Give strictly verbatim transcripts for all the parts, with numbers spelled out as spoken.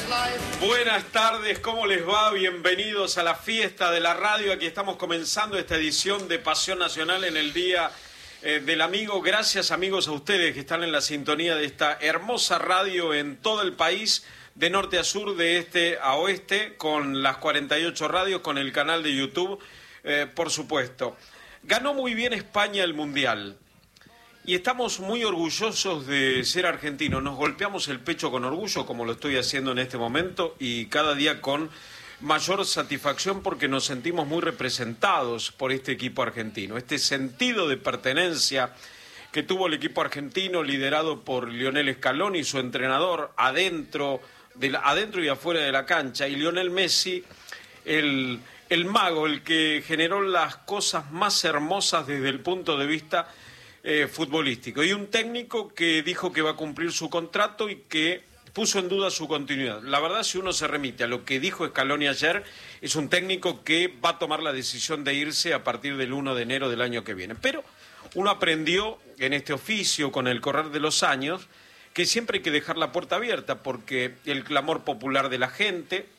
Buenas tardes, ¿cómo les va? Bienvenidos a la fiesta de la radio. Aquí estamos comenzando esta edición de Pasión Nacional en el Día eh, del Amigo. Gracias, amigos, a ustedes que están en la sintonía de esta hermosa radio en todo el país, de norte a sur, de este a oeste, con las cuarenta y ocho radios, con el canal de YouTube, eh, por supuesto. Ganó muy bien España el Mundial. Y estamos muy orgullosos de ser argentinos. Nos golpeamos el pecho con orgullo, como lo estoy haciendo en este momento, y cada día con mayor satisfacción porque nos sentimos muy representados por este equipo argentino. Este sentido de pertenencia que tuvo el equipo argentino, liderado por Lionel Scaloni y su entrenador, adentro, de la, adentro y afuera de la cancha, y Lionel Messi, el, el mago, el que generó las cosas más hermosas desde el punto de vista Eh, futbolístico, y un técnico que dijo que va a cumplir su contrato y que puso en duda su continuidad. La verdad, si uno se remite a lo que dijo Scaloni ayer, es un técnico que va a tomar la decisión de irse a partir del primero de enero del año que viene. Pero uno aprendió en este oficio, con el correr de los años, que siempre hay que dejar la puerta abierta, porque el clamor popular de la gente,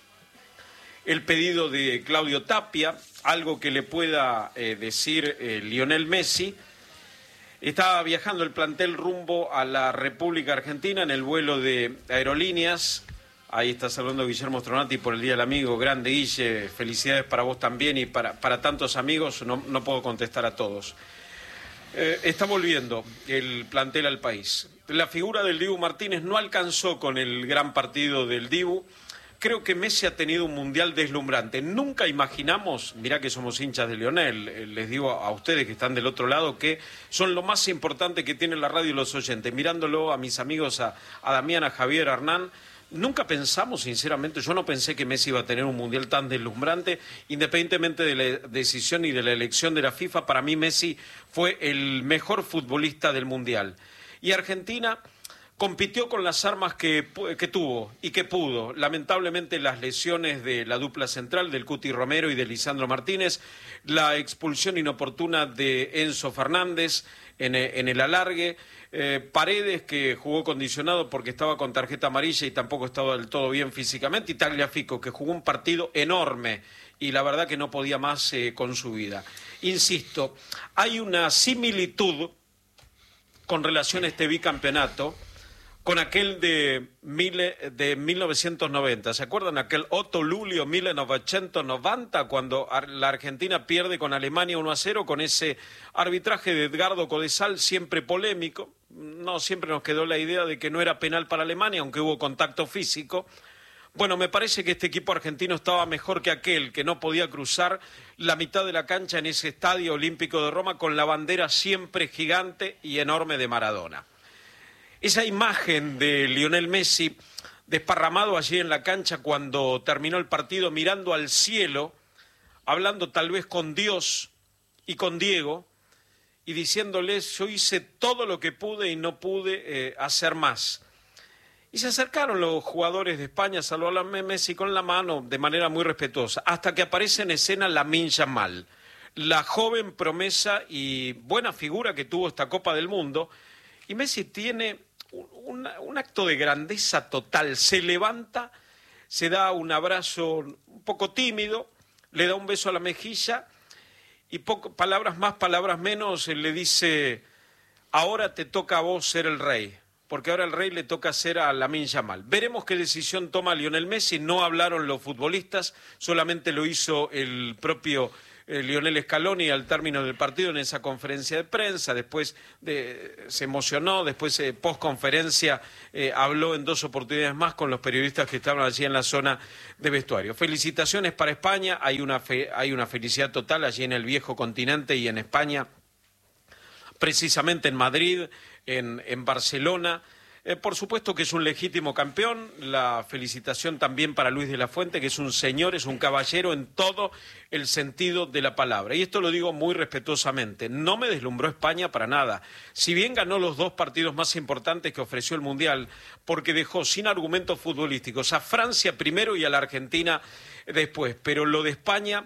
el pedido de Claudio Tapia, algo que le pueda eh, decir eh, Lionel Messi. Estaba viajando el plantel rumbo a la República Argentina en el vuelo de Aerolíneas. Ahí está saludando Guillermo Stronati por el Día del Amigo. Grande, Guille, felicidades para vos también y para, para tantos amigos. No, no puedo contestar a todos. Eh, está volviendo el plantel al país. La figura del Dibu Martínez no alcanzó con el gran partido del Dibu. Creo que Messi ha tenido un mundial deslumbrante. Nunca imaginamos, mirá que somos hinchas de Lionel, les digo a ustedes que están del otro lado, que son lo más importante que tiene la radio y los oyentes. Mirándolo a mis amigos, a, a Damián, a Javier, a Hernán, nunca pensamos, sinceramente, yo no pensé que Messi iba a tener un mundial tan deslumbrante, independientemente de la decisión y de la elección de la FIFA. Para mí Messi fue el mejor futbolista del mundial. Y Argentina compitió con las armas que, que tuvo y que pudo. Lamentablemente las lesiones de la dupla central, del Cuti Romero y de Lisandro Martínez, la expulsión inoportuna de Enzo Fernández en, en el alargue, eh, Paredes, que jugó condicionado porque estaba con tarjeta amarilla y tampoco estaba del todo bien físicamente, y Tagliafico, que jugó un partido enorme y la verdad que no podía más eh, con su vida. Insisto, hay una similitud con relación a este bicampeonato con aquel de, mille, de mil novecientos noventa. ¿Se acuerdan? Aquel otto luglio mille novecento novanta, cuando la Argentina pierde con Alemania uno a cero, con ese arbitraje de Edgardo Codesal, siempre polémico. No siempre nos quedó la idea de que no era penal para Alemania, aunque hubo contacto físico. Bueno, me parece que este equipo argentino estaba mejor que aquel, que no podía cruzar la mitad de la cancha en ese Estadio Olímpico de Roma, con la bandera siempre gigante y enorme de Maradona. Esa imagen de Lionel Messi desparramado allí en la cancha cuando terminó el partido, mirando al cielo, hablando tal vez con Dios y con Diego, y diciéndoles: yo hice todo lo que pude y no pude eh, hacer más. Y se acercaron los jugadores de España, saludaron a Messi con la mano de manera muy respetuosa, hasta que aparece en escena Lamine Yamal, la joven promesa y buena figura que tuvo esta Copa del Mundo. Y Messi tiene un, un acto de grandeza total. Se levanta, se da un abrazo un poco tímido, le da un beso a la mejilla y poco, palabras más, palabras menos, le dice: ahora te toca a vos ser el rey, porque ahora el rey le toca ser a Lamine Yamal. Veremos qué decisión toma Lionel Messi. No hablaron los futbolistas, solamente lo hizo el propio Eh, Lionel Scaloni al término del partido en esa conferencia de prensa. Después de, se emocionó, después eh, post conferencia eh, habló en dos oportunidades más con los periodistas que estaban allí en la zona de vestuario. Felicitaciones para España, hay una, fe, hay una felicidad total allí en el viejo continente y en España, precisamente en Madrid, en, en Barcelona. Eh, por supuesto que es un legítimo campeón. La felicitación también para Luis de la Fuente, que es un señor, es un caballero en todo el sentido de la palabra. Y esto lo digo muy respetuosamente. No me deslumbró España para nada. Si bien ganó los dos partidos más importantes que ofreció el Mundial, porque dejó sin argumentos futbolísticos a Francia primero y a la Argentina después. Pero lo de España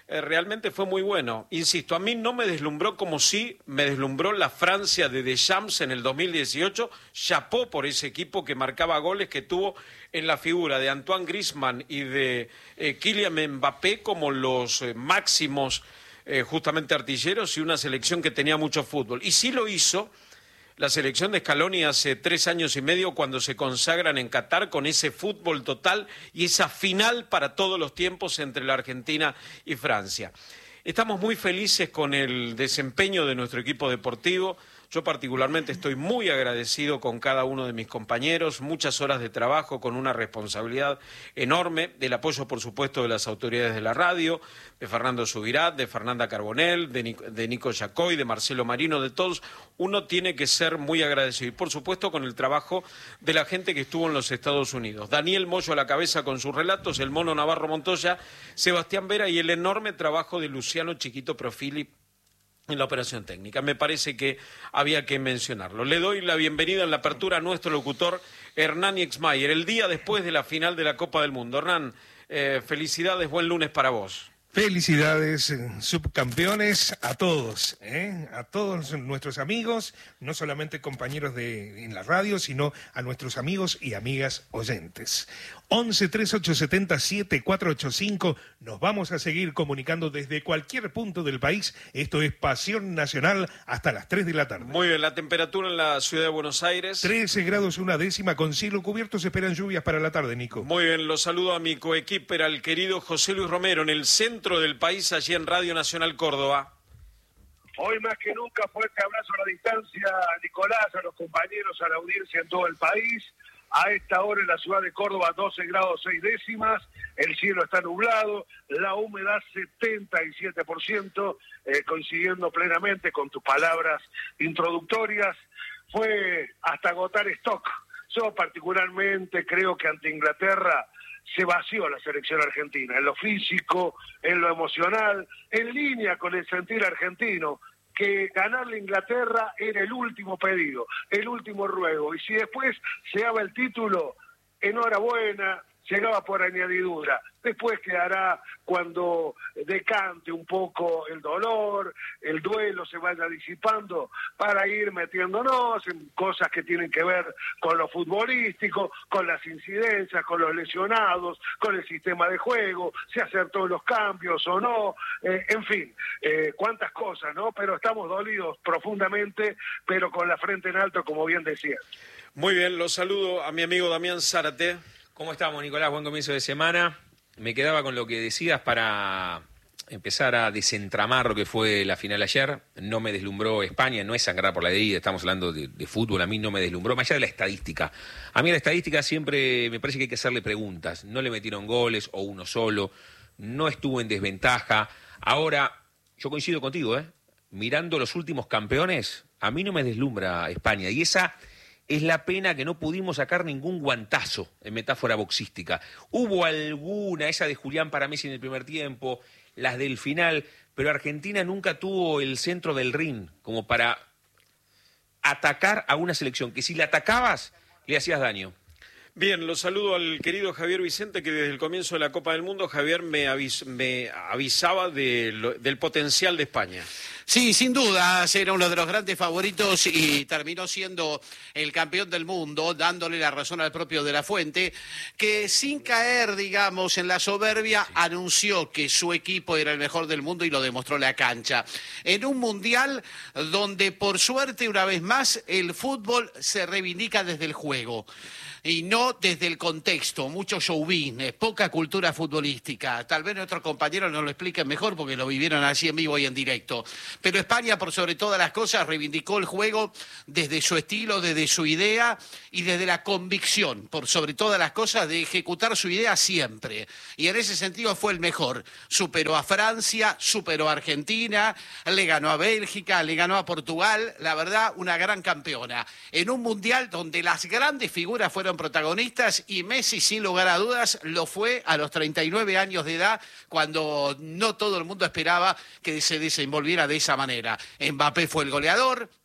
eh, realmente fue muy bueno. Insisto, a mí no me deslumbró como sí me deslumbró la Francia de Deschamps en el dos mil dieciocho. Chapó por ese equipo que marcaba goles, que tuvo en la figura de Antoine Griezmann y de eh, Kylian Mbappé como los eh, máximos eh, justamente artilleros, y una selección que tenía mucho fútbol. Y sí lo hizo la selección de Scaloni hace tres años y medio, cuando se consagran en Qatar con ese fútbol total y esa final para todos los tiempos entre la Argentina y Francia. Estamos muy felices con el desempeño de nuestro equipo deportivo. Yo particularmente estoy muy agradecido con cada uno de mis compañeros, muchas horas de trabajo con una responsabilidad enorme, del apoyo por supuesto de las autoridades de la radio, de Fernando Subirat, de Fernanda Carbonell, de Nico, de Nico Yacoy, de Marcelo Marino, de todos. Uno tiene que ser muy agradecido, y por supuesto con el trabajo de la gente que estuvo en los Estados Unidos. Daniel Moyo a la cabeza con sus relatos, el Mono Navarro Montoya, Sebastián Vera y el enorme trabajo de Luciano Chiquito Profili en la operación técnica. Me parece que había que mencionarlo. Le doy la bienvenida en la apertura a nuestro locutor Hernán Exmayer, el día después de la final de la Copa del Mundo. Hernán, eh, felicidades, buen lunes para vos. Felicidades, subcampeones, a todos, ¿eh? A todos nuestros amigos, no solamente compañeros de, en la radio, sino a nuestros amigos y amigas oyentes. once, treinta y ocho, setenta, siete, cuatro ocho cinco, nos vamos a seguir comunicando desde cualquier punto del país. Esto es Pasión Nacional hasta las tres de la tarde. Muy bien, la temperatura en la ciudad de Buenos Aires. trece grados una décima, con cielo cubierto, se esperan lluvias para la tarde, Nico. Muy bien, lo saludo a mi coequiper, al querido José Luis Romero, en el centro del país, allí en Radio Nacional Córdoba. Hoy más que nunca, fuerte abrazo a la distancia, a Nicolás, a los compañeros, a la audiencia en todo el país. A esta hora en la ciudad de Córdoba, doce grados seis décimas, el cielo está nublado, la humedad setenta y siete por ciento, eh, coincidiendo plenamente con tus palabras introductorias. Fue hasta agotar stock. Yo particularmente creo que ante Inglaterra se vació la selección argentina, en lo físico, en lo emocional, en línea con el sentir argentino, que ganarle a Inglaterra era el último pedido, el último ruego, y si después se daba el título, enhorabuena, llegaba por añadidura. Después quedará cuando decante un poco el dolor, el duelo se vaya disipando, para ir metiéndonos en cosas que tienen que ver con lo futbolístico, con las incidencias, con los lesionados, con el sistema de juego, si acertó los cambios o no, eh, en fin, eh, cuántas cosas, ¿no? Pero estamos dolidos profundamente, pero con la frente en alto, como bien decía. Muy bien, los saludo a mi amigo Damián Zárate. ¿Cómo estamos, Nicolás? Buen comienzo de semana. Me quedaba con lo que decías para empezar a desentramar lo que fue la final ayer. No me deslumbró España, no es sangrar por la herida, estamos hablando de, de fútbol, a mí no me deslumbró, más allá de la estadística. A mí la estadística siempre me parece que hay que hacerle preguntas. No le metieron goles o uno solo, no estuvo en desventaja. Ahora, yo coincido contigo, ¿eh? Mirando los últimos campeones, a mí no me deslumbra España, y esa es la pena, que no pudimos sacar ningún guantazo en metáfora boxística. Hubo alguna, esa de Julián para Messi en el primer tiempo, las del final, pero Argentina nunca tuvo el centro del ring como para atacar a una selección que si la atacabas le hacías daño. Bien, lo saludo al querido Javier Vicente, que desde el comienzo de la Copa del Mundo, Javier, me, avis, me avisaba de lo, del potencial de España. Sí, sin duda, era uno de los grandes favoritos y terminó siendo el campeón del mundo, dándole la razón al propio De la Fuente, que sin caer, digamos, en la soberbia, sí, anunció que su equipo era el mejor del mundo y lo demostró en la cancha. En un mundial donde, por suerte, una vez más, el fútbol se reivindica desde el juego y no desde el contexto, mucho showbusiness, poca cultura futbolística. Tal vez nuestros compañeros nos lo expliquen mejor porque lo vivieron así en vivo y en directo. Pero España, por sobre todas las cosas, reivindicó el juego desde su estilo, desde su idea y desde la convicción, por sobre todas las cosas, de ejecutar su idea siempre. Y en ese sentido fue el mejor. Superó a Francia, superó a Argentina, le ganó a Bélgica, le ganó a Portugal. La verdad, una gran campeona. En un mundial donde las grandes figuras fueron protagonistas y Messi, sin lugar a dudas, lo fue a los treinta y nueve años de edad, cuando no todo el mundo esperaba que se desenvolviera de esa manera. Mbappé fue el goleador,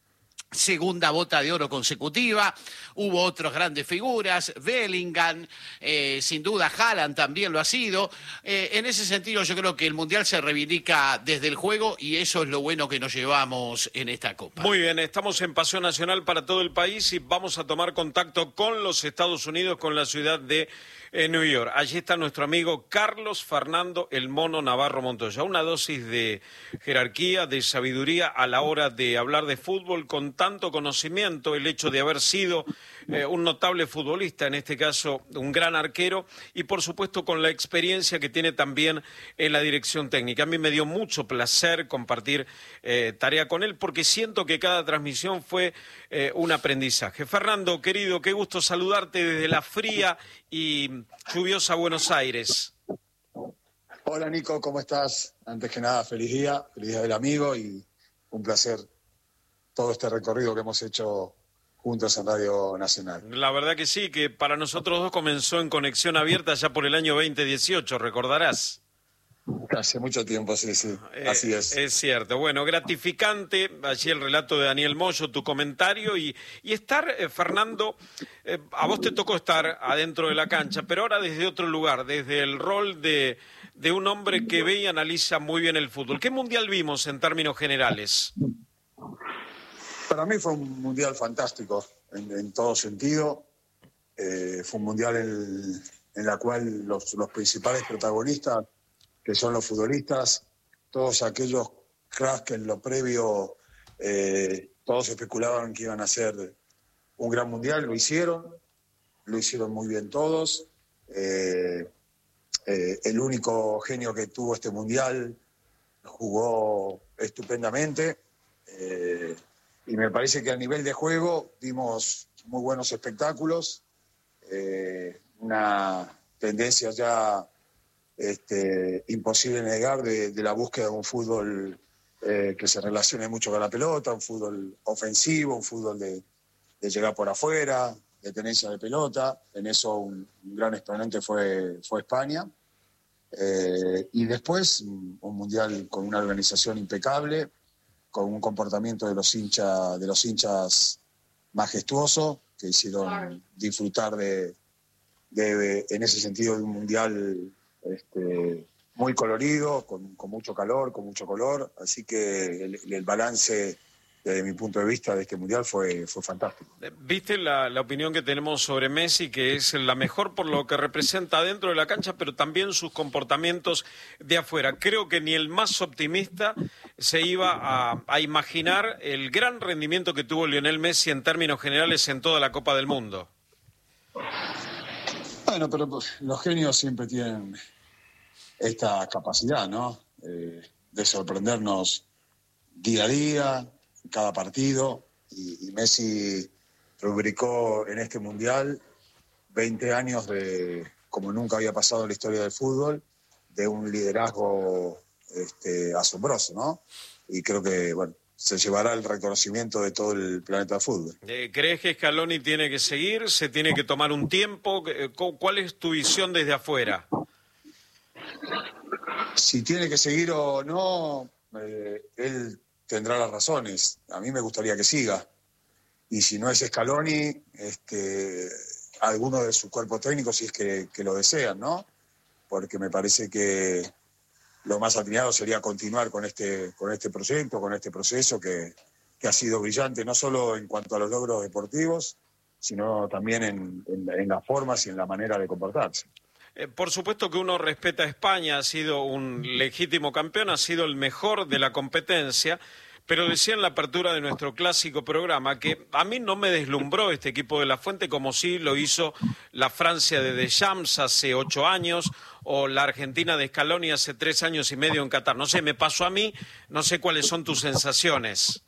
segunda bota de oro consecutiva. Hubo otras grandes figuras, Bellingham, eh, sin duda Haaland también lo ha sido. Eh, en ese sentido yo creo que el Mundial se reivindica desde el juego y eso es lo bueno que nos llevamos en esta Copa. Muy bien, estamos en Pasión Nacional para todo el país y vamos a tomar contacto con los Estados Unidos, con la ciudad de en New York. Allí está nuestro amigo Carlos Fernando El Mono Navarro Montoya. Una dosis de jerarquía, de sabiduría a la hora de hablar de fútbol, con tanto conocimiento, el hecho de haber sido eh, un notable futbolista, en este caso un gran arquero, y por supuesto con la experiencia que tiene también en la dirección técnica. A mí me dio mucho placer compartir eh, tarea con él, porque siento que cada transmisión fue eh, un aprendizaje. Fernando, querido, qué gusto saludarte desde la fría y lluviosa Buenos Aires. Hola Nico, ¿cómo estás? Antes que nada, feliz día, feliz día del amigo y un placer todo este recorrido que hemos hecho juntos en Radio Nacional. La verdad que sí, que para nosotros dos comenzó en Conexión Abierta ya por el año veinte dieciocho, recordarás. Hace mucho tiempo, sí, sí, así es. Eh, es cierto. Bueno, gratificante, allí el relato de Daniel Moyo, tu comentario, y, y estar, eh, Fernando, eh, a vos te tocó estar adentro de la cancha, pero ahora desde otro lugar, desde el rol de, de un hombre que ve y analiza muy bien el fútbol. ¿Qué mundial vimos en términos generales? Para mí fue un mundial fantástico, en, en todo sentido. Eh, fue un mundial en, en la cual los, los principales protagonistas, que son los futbolistas, todos aquellos cracks que en lo previo eh, todos especulaban que iban a hacer un gran mundial, lo hicieron, lo hicieron muy bien todos. Eh, eh, el único genio que tuvo este mundial jugó estupendamente eh, y me parece que a nivel de juego dimos muy buenos espectáculos, eh, una tendencia ya Este, imposible negar de, de la búsqueda de un fútbol eh, que se relacione mucho con la pelota, un fútbol ofensivo, un fútbol de, de llegar por afuera, de tenencia de pelota. En eso un, un gran exponente fue, fue España. Eh, y después un mundial con una organización impecable, con un comportamiento de los hinchas, de los hinchas majestuoso, que hicieron disfrutar de, de, de, en ese sentido, de un mundial Este, muy colorido, con, con mucho calor, con mucho color, así que el, el balance desde mi punto de vista de este mundial fue, fue fantástico. ¿Viste la, la opinión que tenemos sobre Messi, que es la mejor por lo que representa dentro de la cancha, pero también sus comportamientos de afuera? Creo que ni el más optimista se iba a, a imaginar el gran rendimiento que tuvo Lionel Messi en términos generales en toda la Copa del Mundo. Bueno, pero los genios siempre tienen esta capacidad, ¿no? Eh, de sorprendernos día a día, cada partido. Y, y Messi rubricó en este Mundial veinte años de, como nunca había pasado en la historia del fútbol, de un liderazgo este, asombroso, ¿no? Y creo que, bueno, se llevará el reconocimiento de todo el planeta de fútbol. ¿Crees que Scaloni tiene que seguir? ¿Se tiene que tomar un tiempo? ¿Cuál es tu visión desde afuera? Si tiene que seguir o no, eh, él tendrá las razones. A mí me gustaría que siga. Y si no es Scaloni, este, alguno de su cuerpo técnico, si es que, que lo desean, ¿no? Porque me parece que lo más atinado sería continuar con este, con este proyecto, con este proceso que, que ha sido brillante, no solo en cuanto a los logros deportivos, sino también en, en, en las formas y en la manera de comportarse. Eh, por supuesto que uno respeta a España, ha sido un legítimo campeón, ha sido el mejor de la competencia, pero decía en la apertura de nuestro clásico programa que a mí no me deslumbró este equipo de La Fuente como sí lo hizo la Francia de Deschamps hace ocho años o la Argentina de Scaloni hace tres años y medio en Qatar. No sé, me pasó a mí, no sé cuáles son tus sensaciones.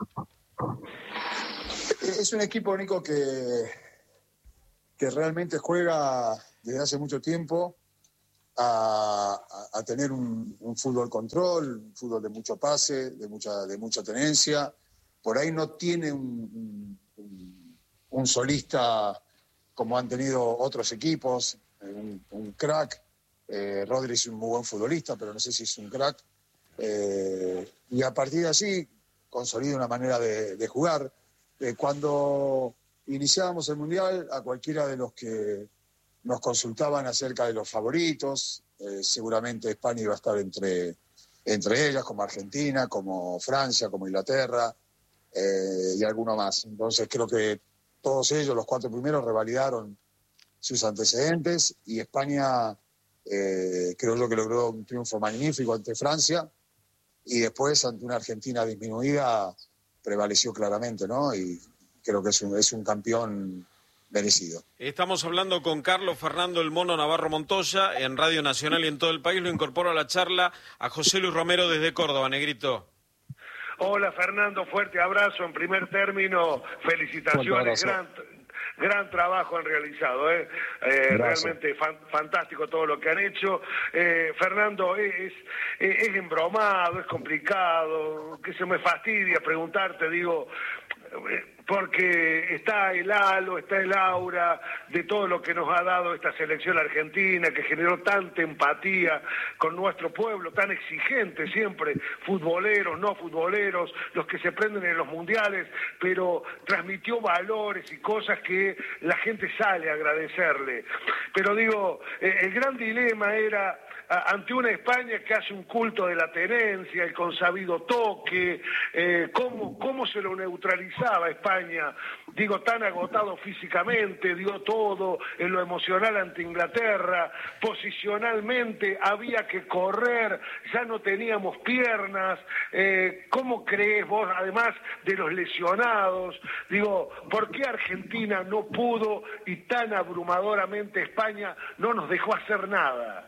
Es un equipo, Nico, que, que realmente juega desde hace mucho tiempo a, a, a tener un, un fútbol control, un fútbol de mucho pase, de mucha, de mucha tenencia. Por ahí no tiene un, un, un solista como han tenido otros equipos, un, un crack. Eh, Rodri es un muy buen futbolista, pero no sé si es un crack. Eh, y a partir de allí consolida una manera de, de jugar. eh, cuando iniciábamos el Mundial, a cualquiera de los que nos consultaban acerca de los favoritos, eh, seguramente España iba a estar entre, entre ellas, como Argentina, como Francia, como Inglaterra, eh, y alguno más. Entonces creo que todos ellos, los cuatro primeros, revalidaron sus antecedentes, y España eh, creo yo que logró un triunfo magnífico ante Francia, y después ante una Argentina disminuida prevaleció claramente, ¿no? Y creo que es un, es un campeón merecido. Estamos hablando con Carlos Fernando El Mono Navarro Montoya en Radio Nacional y en todo el país. Lo incorporo a la charla a José Luis Romero desde Córdoba. Negrito. Hola Fernando, fuerte abrazo. En primer término, felicitaciones, gran, gran trabajo han realizado, ¿eh? Eh, realmente fan, fantástico todo lo que han hecho. Eh, Fernando, es, es, es embromado, es complicado, que se me fastidia preguntarte, digo, porque está el halo, está el aura de todo lo que nos ha dado esta selección argentina, que generó tanta empatía con nuestro pueblo, tan exigente siempre, futboleros, no futboleros, los que se prenden en los mundiales, pero transmitió valores y cosas que la gente sale a agradecerle. Pero digo, eh, el gran dilema era ante una España que hace un culto de la tenencia, el consabido toque, eh, cómo, cómo se lo neutralizaba España, digo, tan agotado físicamente, dio todo en lo emocional ante Inglaterra, posicionalmente había que correr, ya no teníamos piernas, eh, ¿cómo crees vos, además de los lesionados, digo, por qué Argentina no pudo y tan abrumadoramente España no nos dejó hacer nada?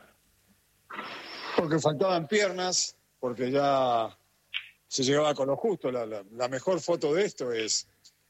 Porque faltaban piernas, porque ya se llegaba con lo justo. La, la, la mejor foto de esto es,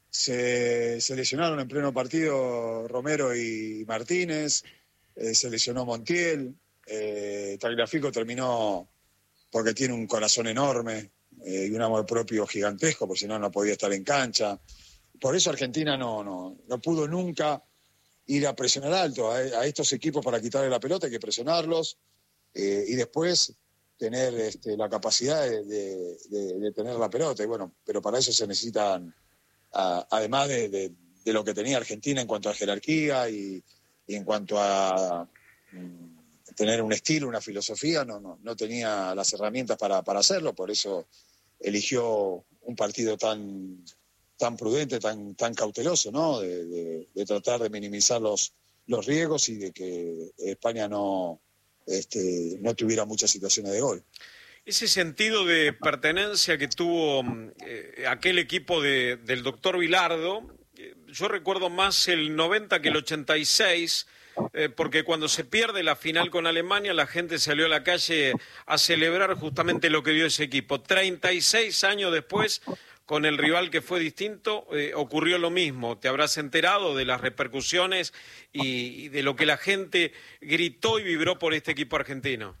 se, se lesionaron en pleno partido Romero y Martínez, eh, se lesionó Montiel, eh, Tagliafico terminó porque tiene un corazón enorme eh, y un amor propio gigantesco, porque si no, no podía estar en cancha. Por eso Argentina no, no, no pudo nunca ir a presionar alto a, a estos equipos para quitarle la pelota, hay que presionarlos. Eh, y después tener este, la capacidad de, de, de, de tener la pelota. Y bueno, pero para eso se necesitan, a, además de, de, de lo que tenía Argentina en cuanto a jerarquía y, y en cuanto a mm, tener un estilo, una filosofía, no, no, no tenía las herramientas para, para hacerlo. Por eso eligió un partido tan, tan prudente, tan, tan cauteloso, ¿no? De, de, de tratar de minimizar los, los riesgos y de que España no... Este, no tuviera muchas situaciones de gol. Ese sentido de pertenencia que tuvo eh, aquel equipo de, del doctor Bilardo, eh, yo recuerdo más el noventa que el ochenta y seis, eh, porque cuando se pierde la final con Alemania, la gente salió a la calle a celebrar justamente lo que dio ese equipo. treinta y seis años después, con el rival que fue distinto, eh, ocurrió lo mismo. Te habrás enterado de las repercusiones y, y de lo que la gente gritó y vibró por este equipo argentino.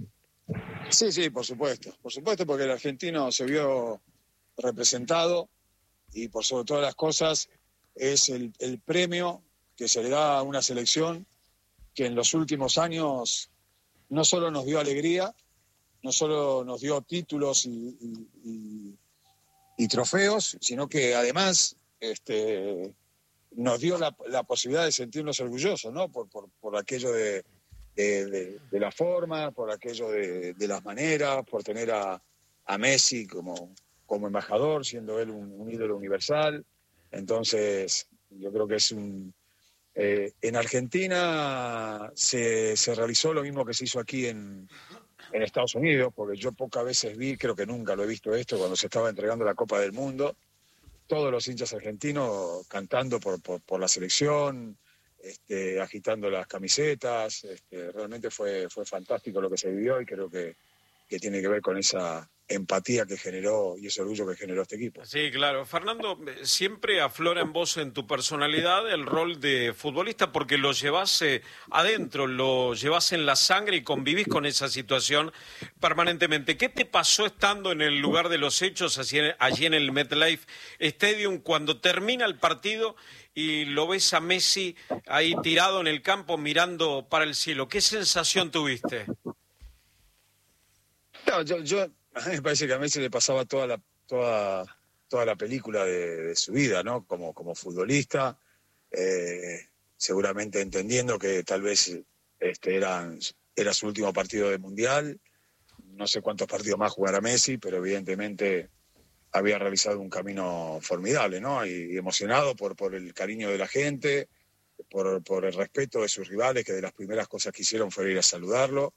Sí, sí, por supuesto. Por supuesto, porque el argentino se vio representado y por sobre todas las cosas es el, el premio que se le da a una selección que en los últimos años no solo nos dio alegría, no solo nos dio títulos y... y, y y trofeos, sino que además este, nos dio la, la posibilidad de sentirnos orgullosos, ¿no? Por, por, por aquello de, de, de, de la forma, por aquello de, de las maneras, por tener a, a Messi como, como embajador, siendo él un, un ídolo universal. Entonces, yo creo que es un... Eh, en Argentina se, se realizó lo mismo que se hizo aquí en... en Estados Unidos, porque yo pocas veces vi, creo que nunca lo he visto esto, cuando se estaba entregando la Copa del Mundo, todos los hinchas argentinos cantando por, por, por la selección, este, agitando las camisetas, este, realmente fue, fue fantástico lo que se vivió y creo que, que tiene que ver con esa empatía que generó y ese orgullo que generó este equipo. Sí, claro. Fernando, siempre aflora en vos, en tu personalidad, el rol de futbolista porque lo llevas eh, adentro, lo llevas en la sangre y convivís con esa situación permanentemente. ¿Qué te pasó estando en el lugar de los hechos, allí en, allí en el MetLife Stadium, cuando termina el partido y lo ves a Messi ahí tirado en el campo mirando para el cielo? ¿Qué sensación tuviste? No, yo... yo... A mí me parece que a Messi le pasaba toda la, toda toda la película de, de su vida, ¿no? Como, como futbolista, eh, seguramente entendiendo que tal vez este, eran, era su último partido de Mundial. No sé cuántos partidos más jugará Messi, pero evidentemente había realizado un camino formidable, ¿no? Y, y emocionado por, por el cariño de la gente, por, por el respeto de sus rivales, que de las primeras cosas que hicieron fue ir a saludarlo,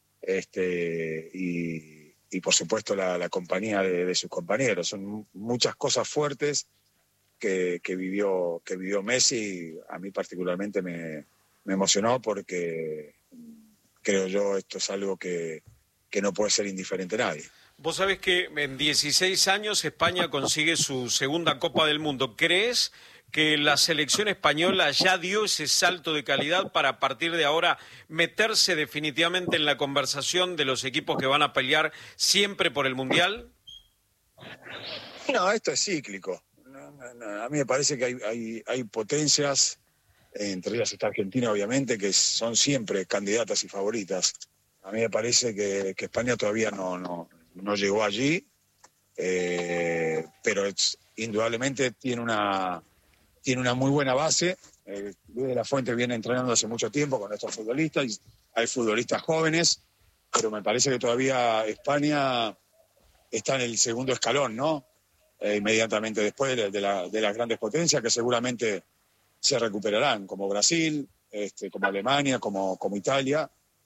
este, y, y por supuesto la, la compañía de, de sus compañeros. Son muchas cosas fuertes que, que, vivió, que vivió Messi. A mí particularmente me, me emocionó porque creo yo esto es algo que, que no puede ser indiferente a nadie. Vos sabés que en dieciséis años España consigue su segunda Copa del Mundo. ¿Crees que la selección española ya dio ese salto de calidad para a partir de ahora meterse definitivamente en la conversación de los equipos que van a pelear siempre por el Mundial? No, esto es cíclico. No, no, no. A mí me parece que hay, hay, hay potencias, entre ellas está Argentina obviamente, que son siempre candidatas y favoritas. A mí me parece que, que España todavía no, no, no llegó allí, eh, pero es, indudablemente tiene una... Tiene una muy buena base. Eh, Luis de la Fuente viene entrenando hace mucho tiempo con estos futbolistas. Y hay futbolistas jóvenes, pero me parece que todavía España está en el segundo escalón, ¿no? Eh, inmediatamente después de, de, la, de las grandes potencias que seguramente se recuperarán, como Brasil, este, como Alemania, como, como Italia.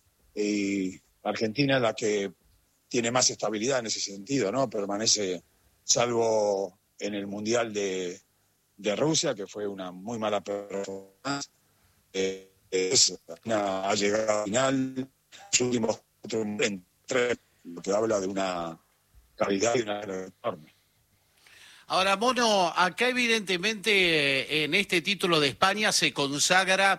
Y Argentina es la que tiene más estabilidad en ese sentido, ¿no? Permanece, salvo en el Mundial de... de Rusia, que fue una muy mala performance, eh, es una, ha llegado al final, los últimos tres, lo que habla de una calidad y una enorme. Ahora, Mono, acá evidentemente en este título de España se consagra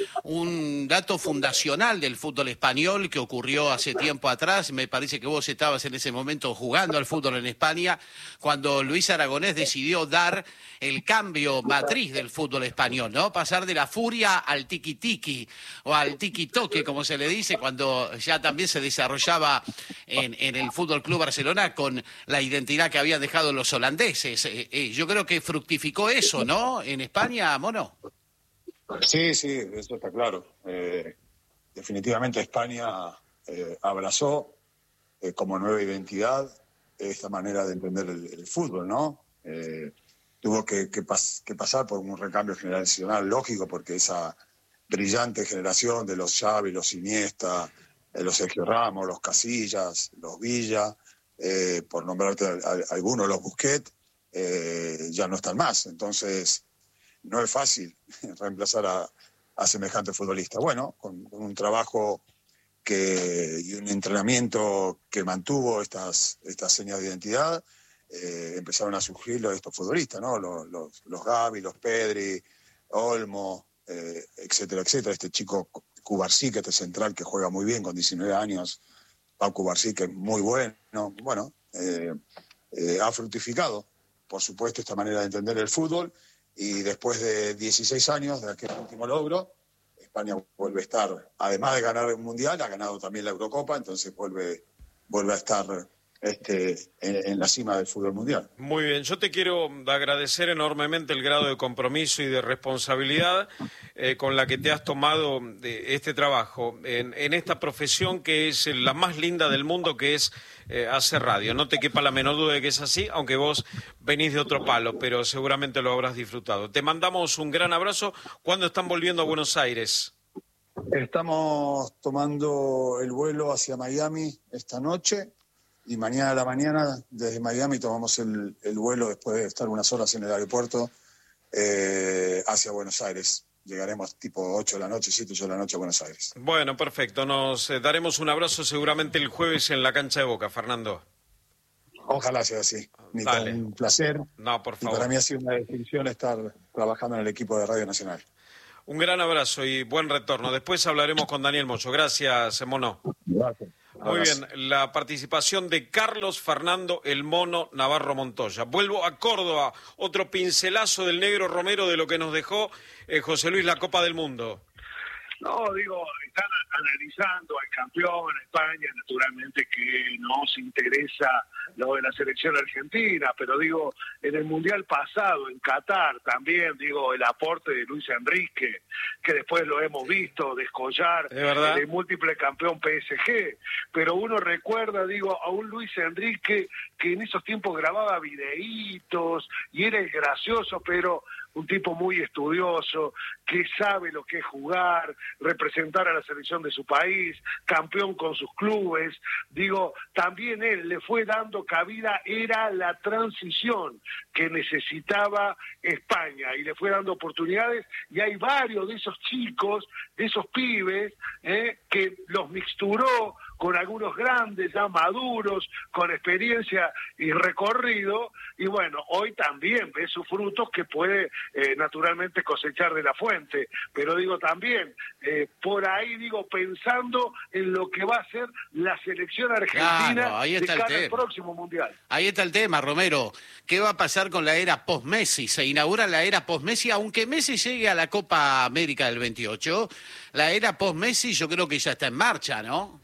un dato fundacional del fútbol español que ocurrió hace tiempo atrás. Me parece que vos estabas en ese momento jugando al fútbol en España, cuando Luis Aragonés decidió dar el cambio matriz del fútbol español, ¿no? Pasar de la furia al tiki-tiki o al tiki-toque, como se le dice, cuando ya también se desarrollaba en, en el Fútbol Club Barcelona con la identidad que habían dejado los holandeses. Eh, eh, yo creo que fructificó eso, ¿no? En España, Mono. Sí, sí, eso está claro. Eh, definitivamente España eh, abrazó eh, como nueva identidad esta manera de entender el, el fútbol, ¿no? Eh, tuvo que, que, pas, que pasar por un recambio generacional lógico, porque esa brillante generación de los Xavi, los Iniesta, eh, los Sergio Ramos, los Casillas, los Villa, eh, por nombrarte a, a, algunos, los Busquets, eh, ya no están más. Entonces no es fácil reemplazar a, a semejante futbolista. Bueno, con, con un trabajo que, y un entrenamiento que mantuvo estas, estas señas de identidad, eh, empezaron a surgir estos futbolistas, ¿no? Los, los, los Gavi, los Pedri, Olmo, eh, etcétera, etcétera. Este chico Cubarsí, que este central que juega muy bien con diecinueve años, Pau Cubarsí, que es muy bueno. Bueno, eh, eh, ha fructificado, por supuesto, esta manera de entender el fútbol. Y después de dieciséis años de aquel último logro, España vuelve a estar, además de ganar el Mundial, ha ganado también la Eurocopa, entonces vuelve, vuelve a estar este, en, en la cima del fútbol mundial. Muy bien, yo te quiero agradecer enormemente el grado de compromiso y de responsabilidad eh, con la que te has tomado de este trabajo en, en esta profesión que es la más linda del mundo, que es eh, hacer radio. No te quepa la menor duda de que es así, aunque vos venís de otro palo, pero seguramente lo habrás disfrutado. Te mandamos un gran abrazo. ¿Cuándo están volviendo a Buenos Aires? Estamos tomando el vuelo hacia Miami esta noche y mañana a la mañana desde Miami tomamos el, el vuelo después de estar unas horas en el aeropuerto eh, hacia Buenos Aires. Llegaremos tipo ocho de la noche, siete, ocho de la noche a Buenos Aires. Bueno, perfecto. Nos eh, daremos un abrazo seguramente el jueves en la cancha de Boca, Fernando. Ojalá sea así. Dale. Un placer. No, por favor. Y para mí ha sido una distinción estar trabajando en el equipo de Radio Nacional. Un gran abrazo y buen retorno. Después hablaremos con Daniel Moyo. Gracias, Mono. Gracias. Muy bien, la participación de Carlos Fernando El Mono Navarro Montoya. Vuelvo a Córdoba, otro pincelazo del Negro Romero de lo que nos dejó eh, José Luis la Copa del Mundo. No, digo, están analizando al campeón España, naturalmente que nos interesa lo de la selección argentina, pero digo, en el Mundial pasado, en Qatar también, digo, el aporte de Luis Enrique, que después lo hemos visto descollar, de múltiple campeón P S G, pero uno recuerda, digo, a un Luis Enrique que en esos tiempos grababa videitos y era el gracioso, pero un tipo muy estudioso, que sabe lo que es jugar, representar a la selección de su país, campeón con sus clubes. Digo, también él le fue dando cabida, era la transición que necesitaba España, y le fue dando oportunidades, y hay varios de esos chicos, de esos pibes, eh, que los mixturó con algunos grandes, ya maduros, con experiencia y recorrido, y bueno, hoy también ve sus frutos que puede eh, naturalmente cosechar de la fuente, pero digo también, eh, por ahí digo, pensando en lo que va a ser la selección argentina, claro, ahí está de cara el al próximo Mundial. Ahí está el tema, Romero. ¿Qué va a pasar con la era post-Messi? Se inaugura la era post-Messi, aunque Messi llegue a la Copa América del veintiocho, la era post-Messi yo creo que ya está en marcha, ¿no?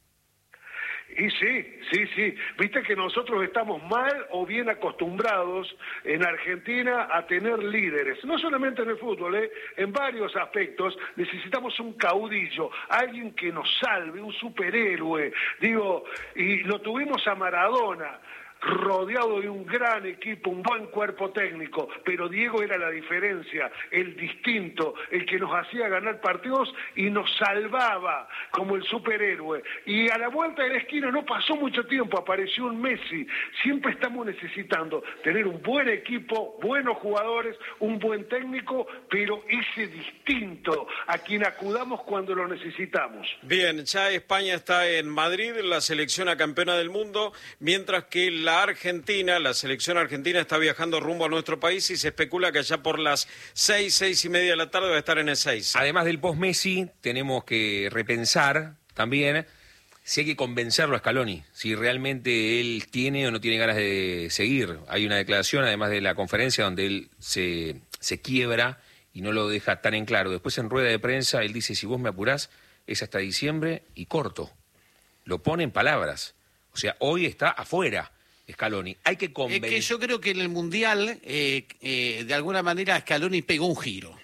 Y sí, sí, sí. Viste que nosotros estamos mal o bien acostumbrados en Argentina a tener líderes. No solamente en el fútbol, ¿eh? En varios aspectos necesitamos un caudillo, alguien que nos salve, un superhéroe. Digo, y lo tuvimos a Maradona, rodeado de un gran equipo, un buen cuerpo técnico, pero Diego era la diferencia, el distinto, el que nos hacía ganar partidos y nos salvaba como el superhéroe. Y a la vuelta de la esquina no pasó mucho tiempo, apareció un Messi. Siempre estamos necesitando tener un buen equipo, buenos jugadores, un buen técnico, pero ese distinto a quien acudamos cuando lo necesitamos. Bien, ya España está en Madrid, la selección a campeona del mundo, mientras que la Argentina, la selección argentina está viajando rumbo a nuestro país y se especula que allá por las seis, seis y media de la tarde va a estar en Ezeiza. Además del post-Messi, tenemos que repensar también si hay que convencerlo a Scaloni, si realmente él tiene o no tiene ganas de seguir. Hay una declaración, además de la conferencia, donde él se, se quiebra y no lo deja tan en claro. Después en rueda de prensa él dice, si vos me apurás, es hasta diciembre y corto. Lo pone en palabras. O sea, hoy está afuera Scaloni. Hay que convencer. Es que yo creo que en el Mundial, eh, eh, de alguna manera, Scaloni pegó un giro.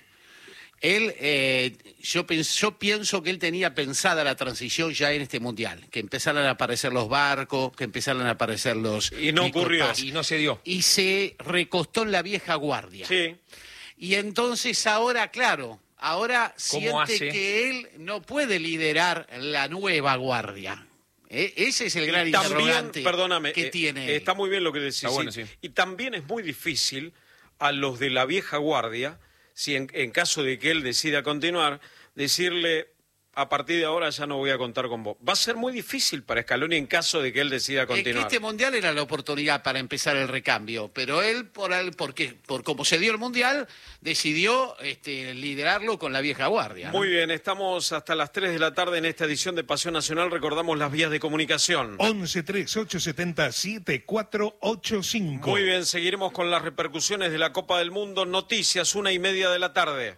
Él, eh, yo, pens yo pienso que él tenía pensada la transición ya en este Mundial, que empezaran a aparecer los barcos, que empezaran a aparecer los... Y no ocurrió. Y no se dio. Y se recostó en la vieja guardia. Sí. Y entonces ahora, claro, ahora siente hace? que él no puede liderar la nueva guardia. Eh, ese es el gran y también, interrogante perdóname, que eh, tiene. Está muy bien lo que decís. Bueno, sí. sí. Y también es muy difícil a los de la vieja guardia, si en, en caso de que él decida continuar, decirle, a partir de ahora ya no voy a contar con vos. Va a ser muy difícil para Scaloni en caso de que él decida continuar. Es que este Mundial era la oportunidad para empezar el recambio, pero él, por, el, porque, por como se dio el Mundial, decidió este, liderarlo con la vieja guardia, ¿no? Muy bien, estamos hasta las tres de la tarde en esta edición de Pasión Nacional. Recordamos las vías de comunicación. once tres ocho siete cero siete cuatro ocho cinco. Muy bien, seguiremos con las repercusiones de la Copa del Mundo. Noticias, una y media de la tarde.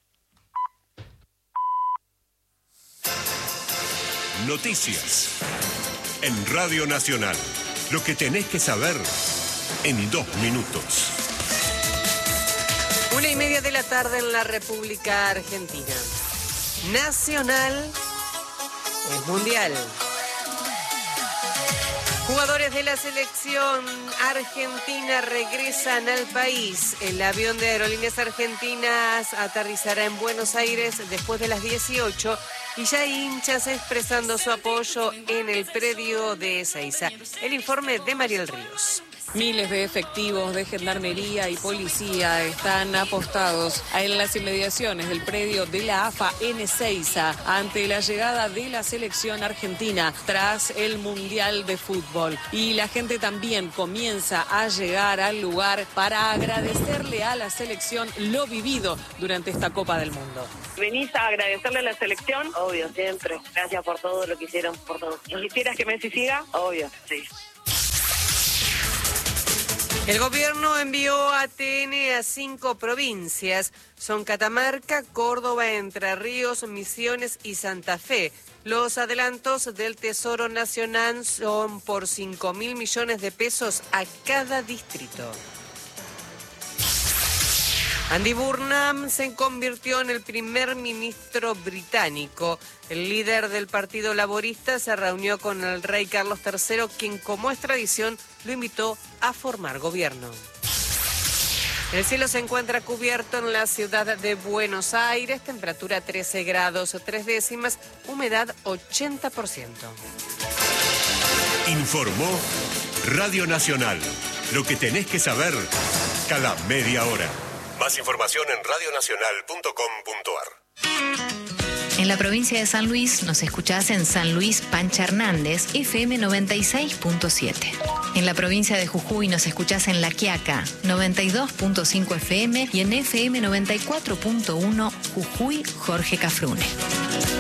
Noticias en Radio Nacional. Lo que tenés que saber en dos minutos. Una y media de la tarde en la República Argentina. Nacional es mundial. Jugadores de la selección argentina regresan al país. El avión de Aerolíneas Argentinas aterrizará en Buenos Aires después de las dieciocho y ya hay hinchas expresando su apoyo en el predio de Ezeiza. El informe de Mariel Ríos. Miles de efectivos de gendarmería y policía están apostados en las inmediaciones del predio de la A F A en Ezeiza ante la llegada de la selección argentina tras el Mundial de Fútbol. Y la gente también comienza a llegar al lugar para agradecerle a la selección lo vivido durante esta Copa del Mundo. ¿Venís a agradecerle a la selección? Obvio, siempre. Gracias por todo lo que hicieron, por todo. ¿Quisieras que Messi siga? Obvio, sí. El gobierno envió A T N a cinco provincias. Son Catamarca, Córdoba, Entre Ríos, Misiones y Santa Fe. Los adelantos del Tesoro Nacional son por cinco mil millones de pesos a cada distrito. Andy Burnham se convirtió en el primer ministro británico. El líder del Partido Laborista se reunió con el rey Carlos tercero, quien, como es tradición, lo invitó a formar gobierno. El cielo se encuentra cubierto en la ciudad de Buenos Aires, temperatura trece grados tres décimas, humedad ochenta por ciento. Informó Radio Nacional. Lo que tenés que saber cada media hora. Más información en radio nacional punto com punto ar. En la provincia de San Luis nos escuchás en San Luis Pancha Hernández, F M noventa y seis punto siete. En la provincia de Jujuy nos escuchás en La Quiaca, noventa y dos punto cinco F M y en F M noventa y cuatro punto uno Jujuy Jorge Cafrune.